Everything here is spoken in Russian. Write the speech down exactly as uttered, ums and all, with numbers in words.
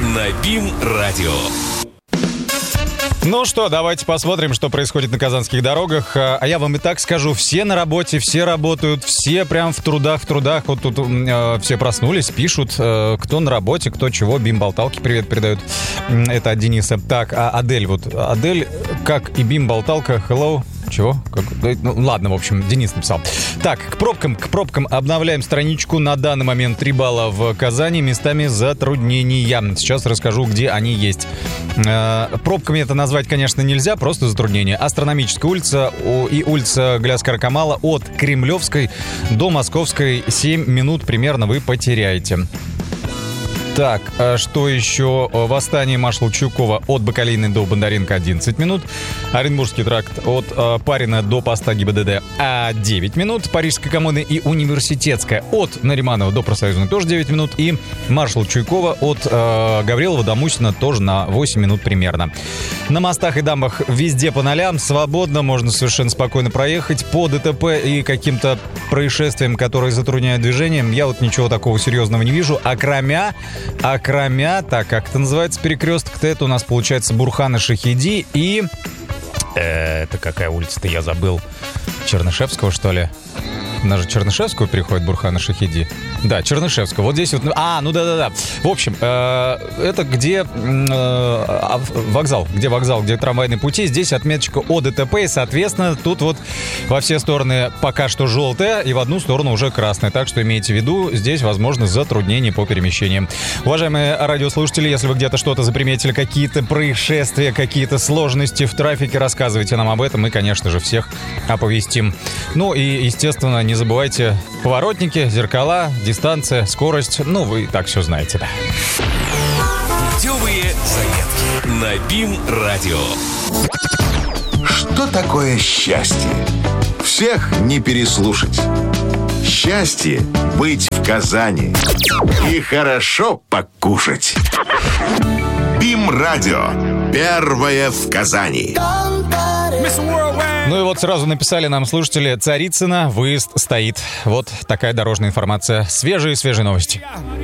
на БИМ-радио. Ну что, давайте посмотрим, что происходит на казанских дорогах. А я вам и так скажу, все на работе, все работают, все прям в трудах, в трудах. Вот тут э, все проснулись, пишут, э, кто на работе, кто чего. Бим-болталки привет передают. Это от Дениса. Так, а Адель, вот Адель, как и Бим-болталка, hello. Чего? Как? Ну, ладно, в общем, Денис написал. Так, к пробкам, к пробкам обновляем страничку. На данный момент три балла в Казани, местами затруднения. Сейчас расскажу, где они есть. Э, пробками это назвать, конечно, нельзя, просто затруднения. Астрономическая улица и улица Гляскара-Камала от Кремлевской до Московской семь минут примерно вы потеряете. Так, а что еще? Восстание маршала Чуйкова от Бакалейной до Бондаренко одиннадцать минут. Оренбургский тракт от э, Парина до поста ГИБДД девять минут. Парижская коммуна и Университетская от Нариманова до Профсоюзной тоже девять минут. И маршал Чуйкова от э, Гаврилова до Мусина тоже на восемь минут примерно. На мостах и дамбах везде по нолям. Свободно, можно совершенно спокойно проехать. По ДТП и каким-то происшествиям, которые затрудняют движение, я вот ничего такого серьезного не вижу. А кроме... А кроме, так, как это называется, перекресток-то, это у нас получается Бурхана Шахиди и... Э, это какая улица-то, я забыл. Чернышевского, что ли? У нас же Чернышевскую переходит Бурхана Шахиди. Да, Чернышевского. Вот здесь вот... А, ну да-да-да. В общем, э, это где э, вокзал. Где вокзал, где трамвайные пути. Здесь отметочка о ДТП. И, соответственно, тут вот во все стороны пока что желтая, и в одну сторону уже красная. Так что имейте в виду, здесь возможно затруднения по перемещениям. Уважаемые радиослушатели, если вы где-то что-то заприметили, какие-то происшествия, какие-то сложности в трафике, рассказывайте нам об этом. Мы, конечно же, всех оповестим. Ну и, естественно, не забывайте поворотники, зеркала, дистанция, скорость. Ну, вы и так все знаете, да. Путевые заметки на БИМ-радио. Что такое счастье? Всех не переслушать. Счастье — быть в Казани и хорошо покушать. БИМ-радио. Первое в Казани. Ну и вот сразу написали нам слушатели: Царицыно, выезд стоит. Вот такая дорожная информация. Свежие-свежие новости.